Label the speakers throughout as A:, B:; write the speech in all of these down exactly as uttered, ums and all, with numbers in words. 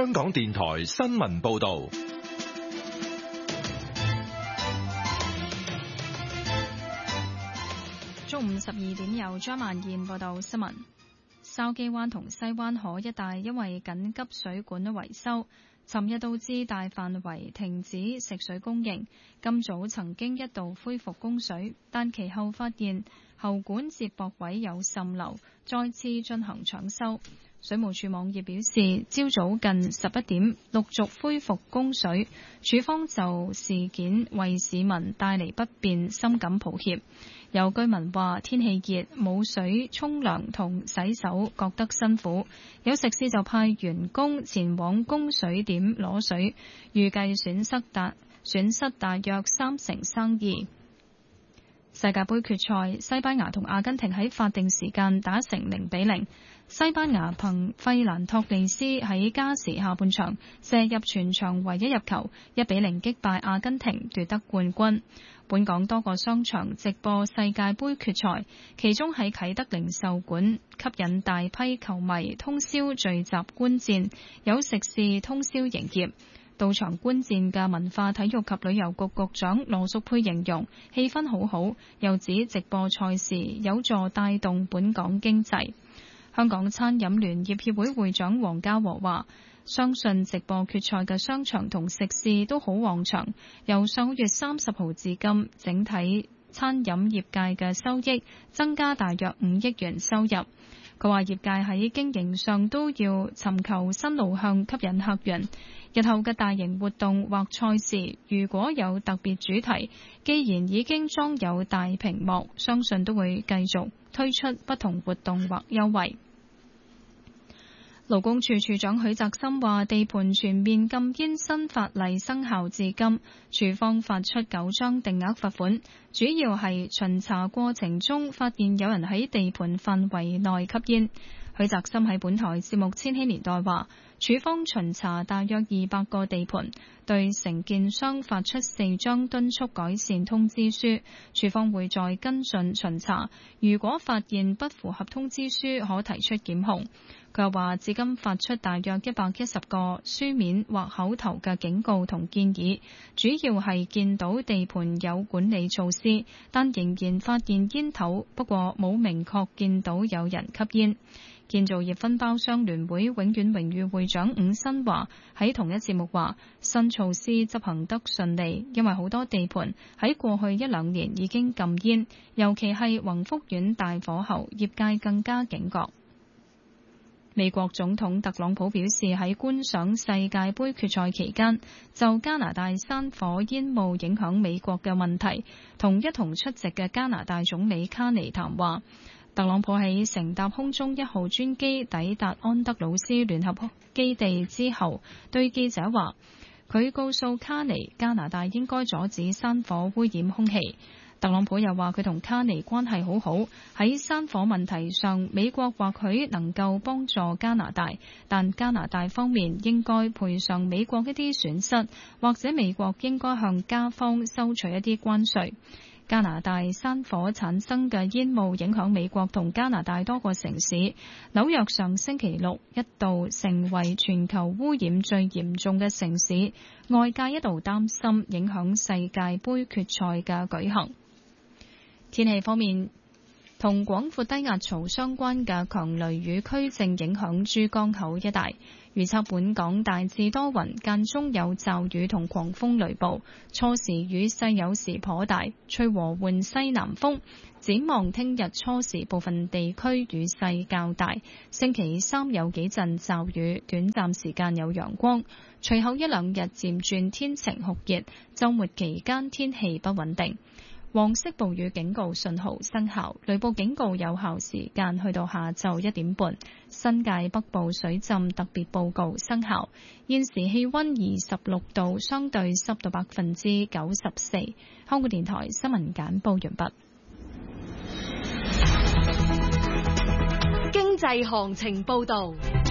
A: 香港電台新聞報道。
B: 中午十二點由張曼燕報道新聞。筲箕灣同西灣河一帶因為緊急水管維修，尋日導致大範圍停止食水供應。今早曾經一度恢復供水，但其後發現喉管接駁位有滲漏，再次進行搶修。水務署網頁表示，朝早近十一點陸續恢復供水，署方就事件為市民帶嚟不便深感抱歉。有居民話天氣熱，冇水沖涼同洗手，覺得辛苦。有食肆就派員工前往供水點攞水，預計損失大損失大約三成生意。世界盃決賽，西班牙同阿根廷喺法定時間打成零比零。西班牙憑費蘭托利斯喺加時下半場射入全場唯一入球，一比零擊敗阿根廷奪得冠軍。本港多個商場直播世界盃決賽，其中喺啟德零售館吸引大批球迷通宵聚集觀戰，有食肆通宵營業。到場觀戰嘅文化體育及旅遊局局長羅淑佩形容氣氛好好，又指直播賽事有助帶動本港經濟。香港餐飲聯業協會會長黃家和話，相信直播決賽嘅商場同食肆都好旺場，由上個月三十號至今，整體餐飲業界嘅收益增加大約五億元收入。佢話業界喺經營上都要尋求新路向吸引客人。日後嘅大型活動或賽事，如果有特別主題，既然已經裝有大屏幕，相信都會繼續推出不同活動或優惠。勞工處處長許澤森話，地盤全面禁煙新法例生效至今，處方發出九張定額罰款，主要係巡查過程中發現有人喺地盤範圍內吸煙。許澤森喺本台節目《千禧年代》話，處方巡查大約二百個地盤，對承建商發出四張敦促改善通知書，處方會再跟進巡查，如果發現不符合通知書，可提出檢控。佢又話，至今發出大約一百一十個書面或口頭嘅警告同建議，主要係見到地盤有管理措施，但仍然發現煙頭，不過冇明確見到有人吸煙。建造業分包商聯會永遠榮譽會長伍新華喺同一節目話，新措施執行得順利，因為好多地盤喺過去一兩年已經禁煙，尤其係宏福苑大火後，業界更加警覺。美國總統特朗普表示，喺觀賞世界盃決賽期間，就加拿大山火煙霧影響美國嘅問題，同一同出席嘅加拿大總理卡尼談話。特朗普喺乘搭空中一號專機抵達安德魯斯聯合基地之後，對記者話，佢告訴卡尼，加拿大應該阻止山火污染空氣。特朗普又話佢同卡尼關係好好，喺山火問題上，美國或許能夠幫助加拿大，但加拿大方面應該賠償美國一啲損失，或者美國應該向加方收取一啲關稅。加拿大山火產生嘅煙霧影響美國同加拿大多個城市，紐約上星期六一度成為全球污染最嚴重嘅城市，外界一度擔心影響世界盃決賽嘅舉行。天氣方面，同廣闊低壓槽相關嘅強雷雨區正影響珠江口一帶，預測本港大致多雲，間中有驟雨同狂風雷暴，初時雨勢有時頗大，吹和緩西南風。展望聽日初時部分地區雨勢較大，星期三有幾陣驟雨，短暫時間有陽光，隨後一兩日漸轉天晴酷熱，週末期間天氣不穩定。黃色暴雨警告信號生效，雷暴警告有效時間去到下晝一點半。新界北部水浸特別報告生效。現時氣溫二十六度，相對濕度百分之九十四。香港電台新聞簡報完畢。
C: 經濟行情報道。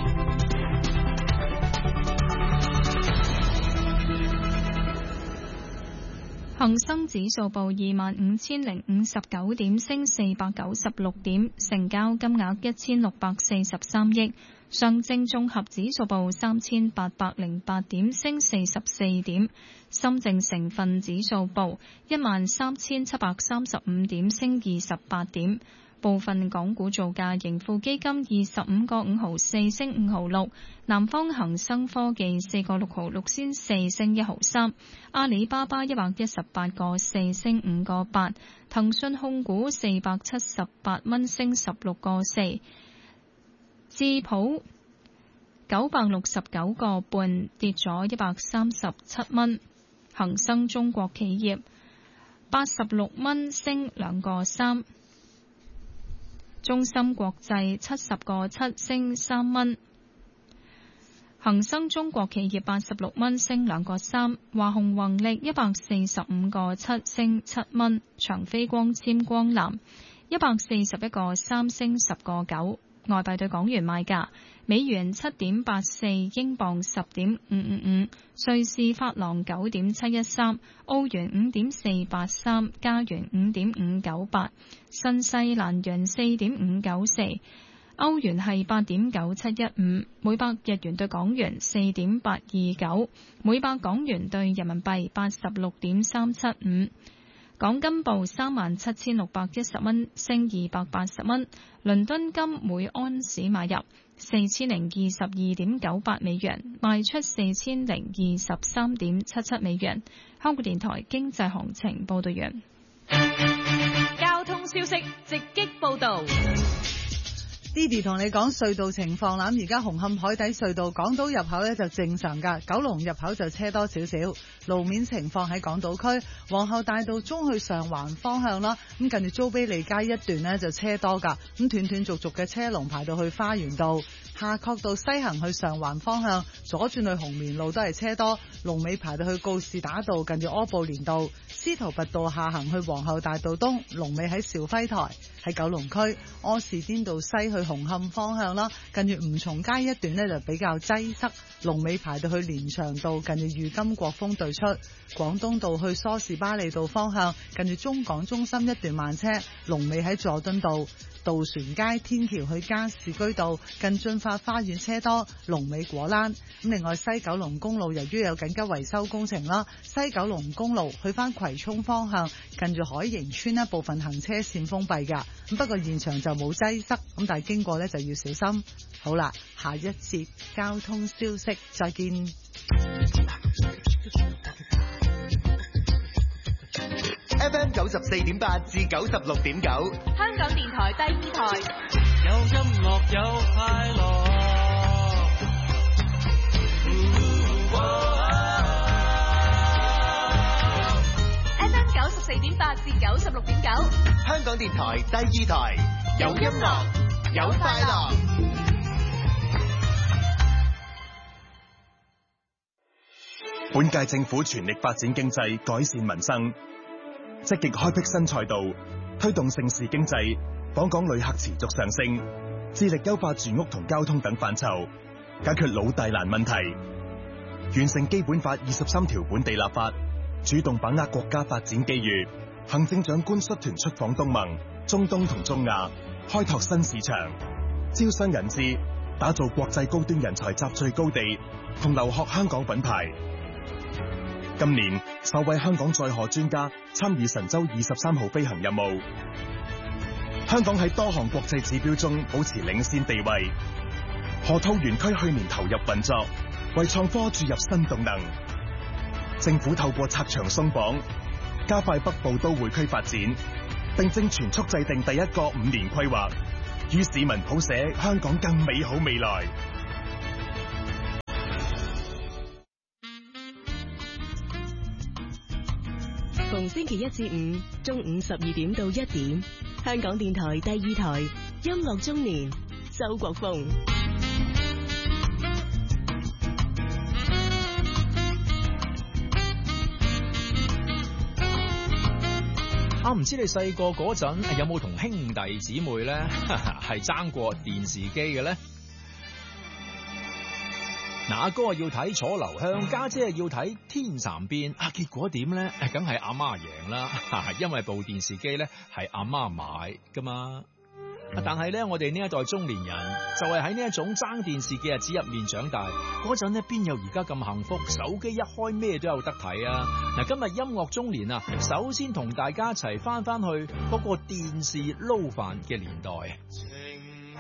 B: 恒生指數報二萬五千零五十九點，升四百九十六點，成交金額一千六百四十三億。 上證綜合指數報三千八百零八點，升四十四點；深證成分指數報一萬三千七百三十五點，升二十八點。部分港股造價，盈富基金二十五個五毫四升五毫六，南方恒生科技四個六毫六仙四升一毫三，阿里巴巴一百一十八個四升五個八，騰訊控股四百七十八蚊升十六個四，智普九百六十九個半跌咗一百三十七蚊，恒生中國企業八十六蚊升兩個三。中芯國際七十個七升三蚊，恒生中國企業八十六蚊升兩個三，華虹宏力一百四十五個七升七蚊，長飛光纖光纜一百四十一個三升十個九。外幣對港元賣價：美元七點八四，英鎊十點五五五，瑞士法郎九點七一三，澳元五點四八三，加元五點五九八，新西蘭元四點五九四，歐元係八點九七一五，每百日元對港元四點八二九，每百港元對人民幣八十六點三七五。港金報三萬七千六百一十蚊，升二百八十蚊。倫敦金每安士買入四千零二十二點九八美元，賣出四千零二十三點七七美元。香港電台經濟行情報道完。
C: 交通消息直擊報道。
D: Didi 同你講隧道情況啦，咁而家紅磡海底隧道港島入口咧就正常噶，九龍入口就車多少少。路面情況喺港島區皇后大道中去上環方向啦，咁近住租庇利街一段呢就車多噶，咁斷斷續續嘅車龍排到去花園道。夏慤道西行去上環方向，左轉去紅棉路都係車多，龍尾排到去告士打道近住柯布連道。司徒拔道下行去皇后大道東，龍尾喺兆輝台。喺九龍區柯士甸道西去紅磡方向啦，近住吳松街一段呢就比較擠塞，龍尾排到去連翔道近住裕金國峰對出。廣東道去梳士巴利道方向，近住中港中心一段慢車，龍尾喺佐敦道。渡船街天橋去加士居道近駿發花園車多，龍尾果欄。咁另外西九龍公路由於有緊急維修工程啦，西九龍公路去翻葵涌方向近住海盈村一部分行車線封閉噶，咁不過現場就冇擠塞，咁但係經過呢就要小心。好啦，下一節交通消息再見。
E: F M 九十四點八至九十六點九，
C: 香港電台第二台，
F: 有音樂有快樂。
C: F M 九十四點八至九十六點九，
E: 香港電台第二台，有音樂有快樂。
G: 本屆政府全力發展經濟，改善民生。積極開闢新賽道，推動盛事經濟，訪港旅客持續上升，致力優化住屋同交通等範疇，解決老大難問題，完成基本法二十三條本地立法，主動把握國家發展機遇。行政長官率團出訪東盟、中東同中亞，開拓新市場，招商引資，打造國際高端人才集聚高地，同留學香港品牌。今年首位香港載荷專家參與神舟二十三號飛行任務，香港喺多項國際指標中保持領先地位。河套園區去年投入運作，為創科注入新動能。政府透過拆牆鬆綁，加快北部都會區發展，並正全速制定第一個五年規劃，與市民譜寫香港更美好未來。
H: 逢星期一至五中午十二點到一點，香港電台第二台音樂中年，周國峰。
A: 啊，唔知你細個嗰陣有冇同兄弟姊妹咧係爭過電視機嘅咧？嗱，阿哥要睇楚留香，家姐要睇天蠶變，啊，結果點咧？梗係阿媽贏啦，因為部電視機咧係阿媽買噶嘛。 但係咧，我哋呢一代中年人就係喺呢一種爭電視嘅日子入面長大，嗰陣咧邊有而家咁幸福？手機一開咩都有得睇啊！嗱，今日音樂中年啊，首先同大家一齊翻翻去嗰個電視撈飯嘅年代。